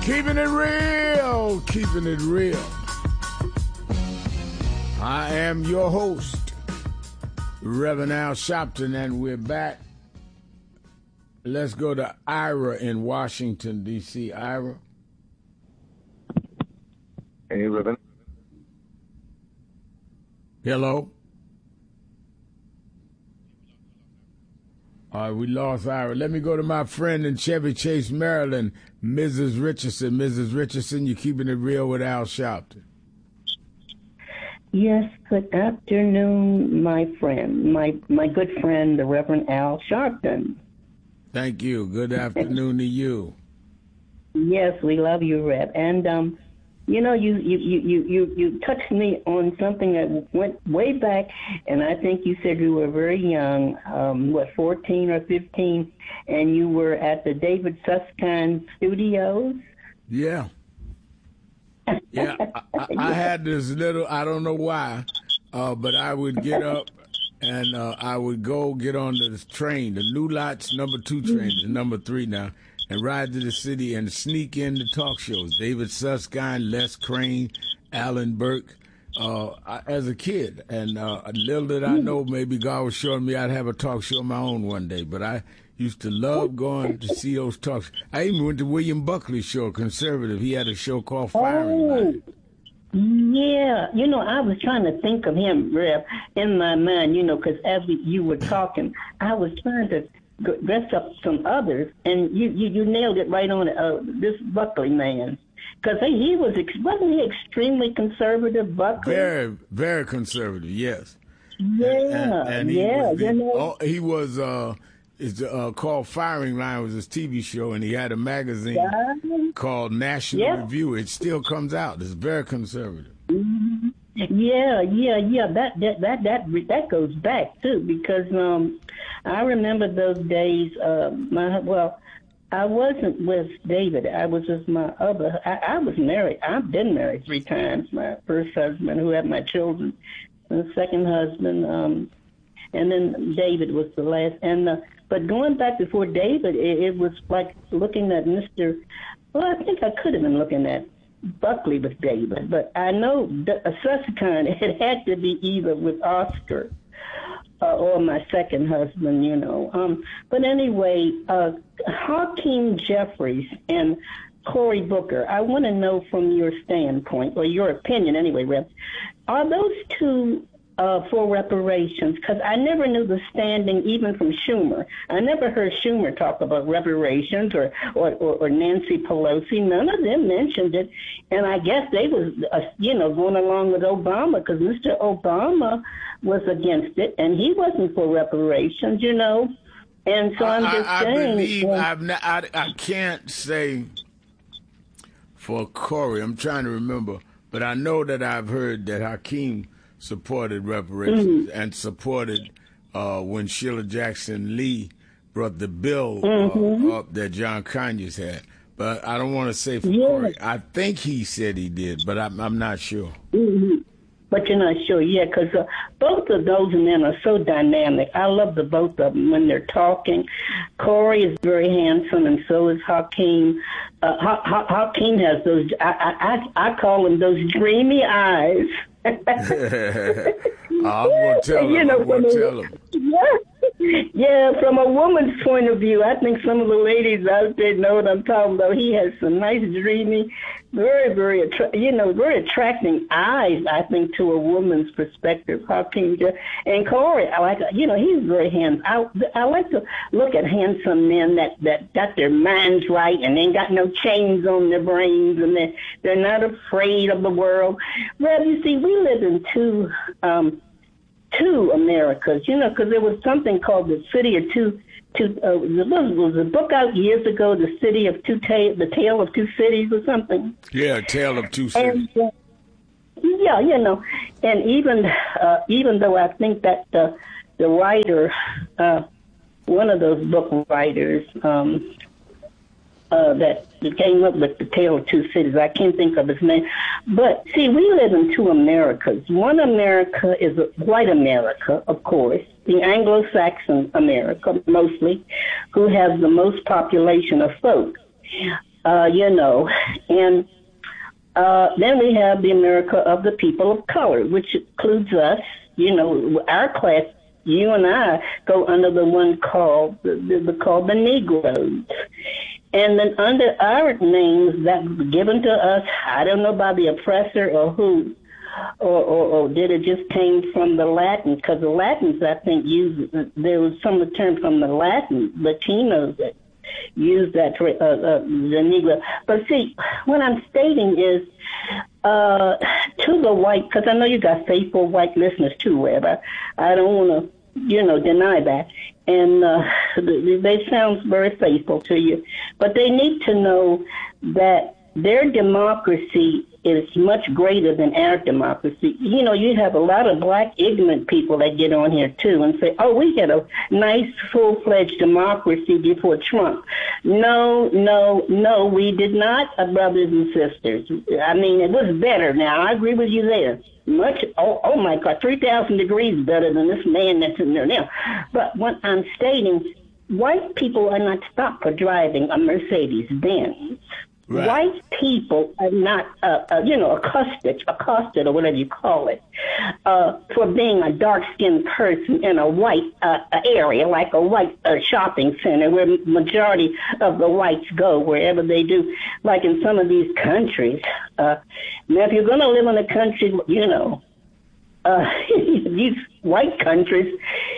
Keeping it real, keeping it real. I am your host, Reverend Al Sharpton, and we're back. Let's go to Ira in Washington, D.C. Ira. Hey, Reverend. Hello. All right, we lost Ira. Let me go to my friend in Chevy Chase, Maryland, Mrs. Richardson. Mrs. Richardson, you're keeping it real with Al Sharpton. Yes, good afternoon, my friend, my good friend, the Reverend Al Sharpton. Thank you. Good afternoon to you. Yes, we love you, Rev. And you know, you touched me on something that went way back, and I think you said you were very young, 14 or 15, and you were at the David Susskind Studios. Yeah. Yeah, I had this little, I don't know why, but I would get up and I would go get on this train, the New Lots number 2 train, the number 3 now, and ride to the city and sneak in the talk shows. David Susskind, Les Crane, Alan Burke, as a kid. And little did I know, maybe God was showing me I'd have a talk show of my own one day, but I used to love going to see those talks. I even went to William Buckley's show, conservative. He had a show called Firing Line. Yeah, you know, I was trying to think of him, Rev, in my mind, you know, because as you were talking, I was trying to dress up some others, and you nailed it right on this Buckley man. Because wasn't he extremely conservative, Buckley? Very, very conservative, yes. Yeah, and he was it's called Firing Line, was his TV show, and he had a magazine called National Review. It still comes out. It's very conservative. Mm-hmm. Yeah. That goes back too, because I remember those days. I wasn't with David. I was with my other. I was married. I've been married 3 times. My first husband, who had my children, the second husband, and then David was the last. And but going back before David, it was like looking at Mr. Well, I think I could have been looking at Buckley with David, but I know Susskind, it had to be either with Oscar or my second husband, you know. But anyway, Hakeem Jeffries and Cory Booker, I want to know from your standpoint, or your opinion anyway, Rev, are those two for reparations? Because I never knew the standing even from Schumer. I never heard Schumer talk about reparations or Nancy Pelosi. None of them mentioned it. And I guess they was, going along with Obama, because Mr. Obama was against it, and he wasn't for reparations, you know. And so I'm just saying. I can't say for Cory. I'm trying to remember. But I know that I've heard that Hakeem supported reparations and supported when Sheila Jackson Lee brought the bill up that John Conyers had. But I don't want to say for Cory. I think he said he did, but I'm not sure. Mm-hmm. But you're not sure, because both of those men are so dynamic. I love the both of them when they're talking. Cory is very handsome, and so is Hakeem. Hakeem has those, I call them those dreamy eyes. I'm going to tell him. Yeah, from a woman's point of view, I think some of the ladies out there know what I'm talking about. He has some nice, dreamy, very, very attracting eyes, I think, to a woman's perspective. And Cory, he's very handsome. I like to look at handsome men that got their minds right and ain't got no chains on their brains, and they're not afraid of the world. Well, you see, we live in two Americas, because there was something called the City of there was a book out years ago, The Tale of Two Cities or something. Yeah, Tale of Two Cities. And, and even though I think that the writer, one of those book writers, that came up with The Tale of Two Cities. I can't think of his name. But, see, we live in two Americas. One America is white America, of course, the Anglo-Saxon America, mostly, who has the most population of folk. And then we have the America of the people of color, which includes us. You know, our class, you and I go under the one called called the Negroes. And then under our names that were given to us, I don't know by the oppressor or who, or did it just came from the Latin? Because the Latins, I think, there was some return from the Latinos that used that for the Negro. But see, what I'm stating is to the white, because I know you got faithful white listeners too, Webb. I don't want to, deny that. And they sound very faithful to you. But they need to know that their democracy is much greater than our democracy. You know, you have a lot of black ignorant people that get on here too and say, oh, we had a nice full-fledged democracy before Trump. No, we did not, brothers and sisters. I mean, it was better now. I agree with you there. Much, oh my God, 3,000 degrees better than this man that's in there now. But what I'm stating, white people are not stopped for driving a Mercedes-Benz. Right. White people are not, accosted or whatever you call it, for being a dark-skinned person in a white area, like a white shopping center where majority of the whites go, wherever they do, like in some of these countries. Now, if you're going to live in a country, these white countries,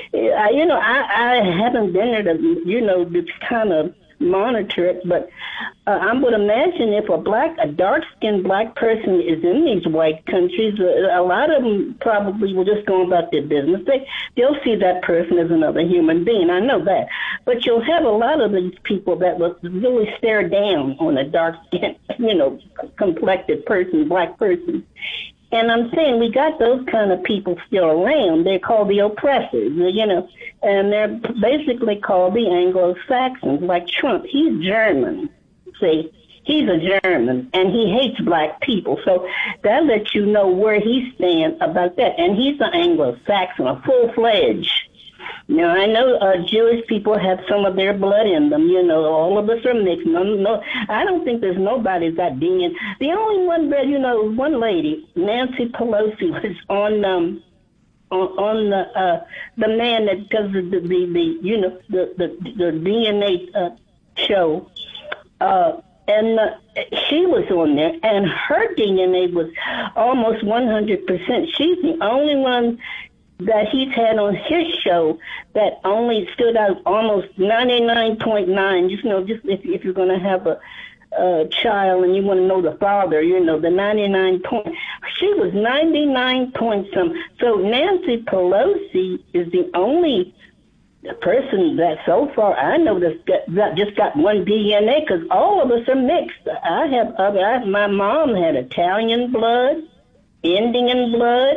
I haven't been there to, kind of monitor it, but I would imagine if a dark-skinned black person is in these white countries, a lot of them probably will just go about their business. They'll see that person as another human being. I know that. But you'll have a lot of these people that will really stare down on a dark-skinned, complected person, black person. And I'm saying we got those kind of people still around. They're called the oppressors, and they're basically called the Anglo-Saxons, like Trump. He's German. See, he's a German, and he hates black people. So that lets you know where he stands about that. And he's an Anglo-Saxon, a full-fledged. Now, I know Jewish people have some of their blood in them. All of us are mixed. No, I don't think there's nobody got DNA. The only one, one lady, Nancy Pelosi, was on the man that does the DNA show, and she was on there, and her DNA was almost 100%. She's the only one that he's had on his show that only stood out almost 99.9. Just if you're going to have a child and you want to know the father, the 99 point. She was 99 point some. So Nancy Pelosi is the only person that so far I know that just got one DNA, because all of us are mixed. My mom had Italian blood, Indian blood.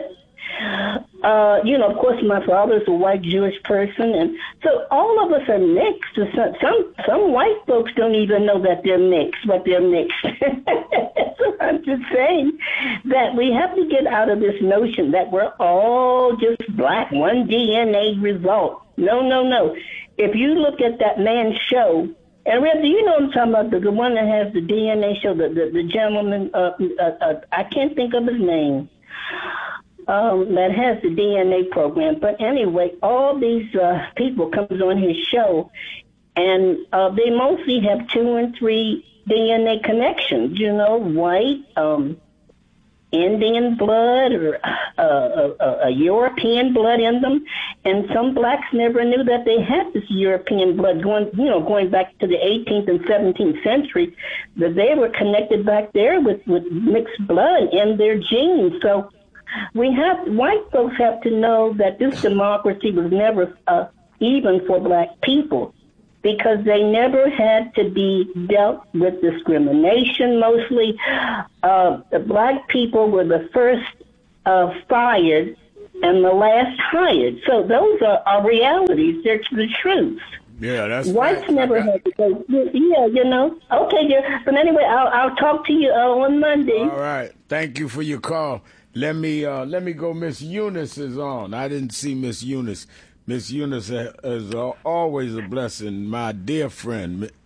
Of course, my father's a white Jewish person, and so all of us are mixed. Some white folks don't even know that they're mixed, but they're mixed. So I'm just saying that we have to get out of this notion that we're all just black, one DNA result. No. If you look at that man's show, and Reb, do you know what I'm talking about? The one that has the DNA show, the gentleman, I can't think of his name. That has the DNA program. But anyway, all these people comes on his show, and they mostly have 2 and 3 DNA connections, white, Indian blood, or a European blood in them. And some blacks never knew that they had this European blood going back to the 18th and 17th century, that they were connected back there with mixed blood in their genes. So white folks have to know that this democracy was never even for black people, because they never had to be dealt with discrimination mostly. The black people were the first fired and the last hired. So those are realities. They're the truth. Yeah, that's whites right. never had to go. Yeah, Okay, dear. But anyway, I'll talk to you on Monday. All right. Thank you for your call. Let me go. Miss Eunice is on. I didn't see Miss Eunice. Miss Eunice is always a blessing. My dear friend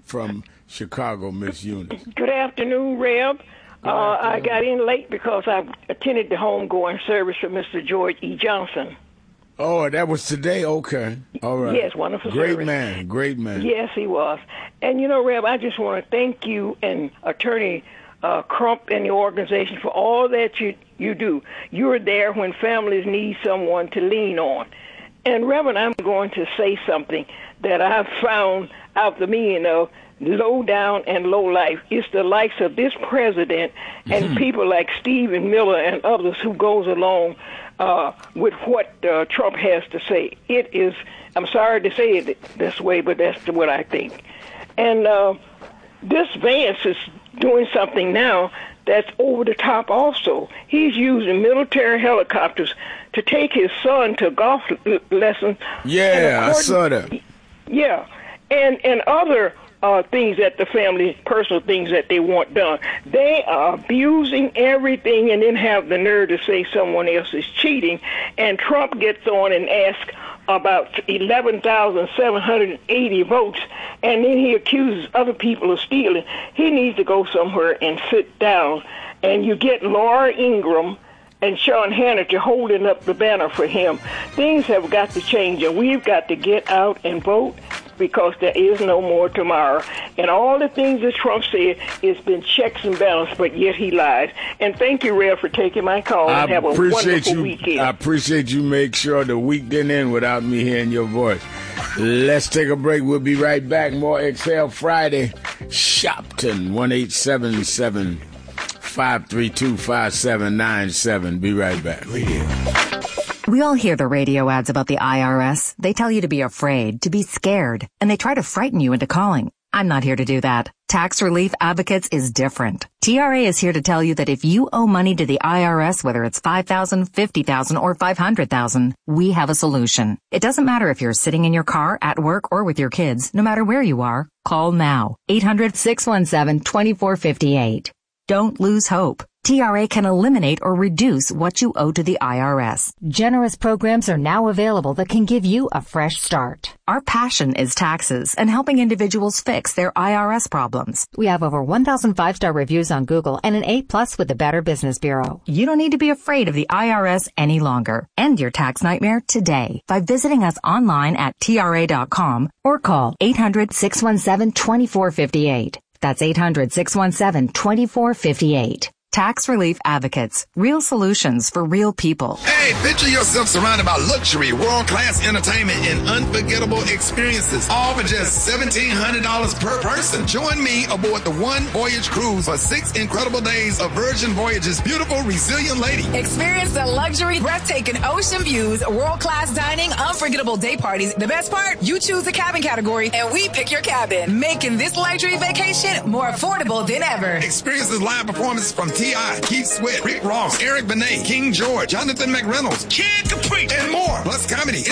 from Chicago, Miss Eunice. Good afternoon, Reb. I got in late because I attended the homegoing service for Mr. George E. Johnson. Oh, that was today? Okay. All right. Yes, wonderful service. Great man. Yes, he was. And, Reb, I just want to thank you and Attorney Crump and the organization for all that you do. You're there when families need someone to lean on. And, Reverend, I'm going to say something that I've found out the meaning of low down and low life. It's the likes of this president and people like Stephen Miller and others who goes along with what Trump has to say. It is, I'm sorry to say it this way, but that's what I think. And this Vance is doing something now that's over the top also. He's using military helicopters to take his son to golf lessons. Yeah, I saw that. Yeah, and other things that the family, personal things that they want done. They are abusing everything and then have the nerve to say someone else is cheating. And Trump gets on and asks about 11,780 votes, and then he accuses other people of stealing. He needs to go somewhere and sit down. And you get Laura Ingraham and Sean Hannity holding up the banner for him. Things have got to change, and we've got to get out and vote, because there is no more tomorrow. And all the things that Trump said, it's been checks and balances, but yet he lies. And thank you, Rev, for taking my call. And have a wonderful weekend. I appreciate you make sure the week didn't end without me hearing your voice. Let's take a break. We'll be right back. More Exhale Friday. Shopton, 1-877-532-5797. Be right back. We all hear the radio ads about the IRS. They tell you to be afraid, to be scared, and they try to frighten you into calling. I'm not here to do that. Tax Relief Advocates is different. TRA is here to tell you that if you owe money to the IRS, whether it's $5,000, $50,000, or $500,000, we have a solution. It doesn't matter if you're sitting in your car, at work, or with your kids. No matter where you are, call now. 800-617-2458. Don't lose hope. TRA can eliminate or reduce what you owe to the IRS. Generous programs are now available that can give you a fresh start. Our passion is taxes and helping individuals fix their IRS problems. We have over 1,000 5-star reviews on Google and an A+ with the Better Business Bureau. You don't need to be afraid of the IRS any longer. End your tax nightmare today by visiting us online at TRA.com or call 800-617-2458. That's 800-617-2458. Tax Relief Advocates. Real solutions for real people. Hey, picture yourself surrounded by luxury, world-class entertainment, and unforgettable experiences, all for just $1,700 per person. Join me aboard the One Voyage Cruise for 6 incredible days of Virgin Voyage's beautiful, resilient lady. Experience the luxury, breathtaking ocean views, world-class dining, unforgettable day parties. The best part, you choose the cabin category, and we pick your cabin, making this luxury vacation more affordable than ever. Experience this live performance from T.I., Keith Sweat, Rick Ross, Eric Benet, King George, Jonathan McReynolds, Kid Capri, and more. Plus comedy,